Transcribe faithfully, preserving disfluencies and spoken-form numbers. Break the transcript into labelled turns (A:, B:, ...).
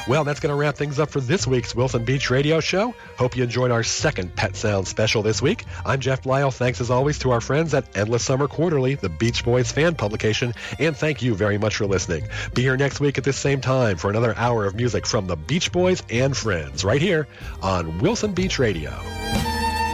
A: Well, that's going to wrap things up for this week's Wilson Beach Radio Show. Hope you enjoyed our second Pet Sound special this week. I'm Jeff Lyle. Thanks as always to our friends at Endless Summer Quarterly, the Beach Boys fan publication, and thank you very much for listening. Be here next week at this same time for another hour of music from the Beach Boys and friends, right here on Wilson Beach Radio.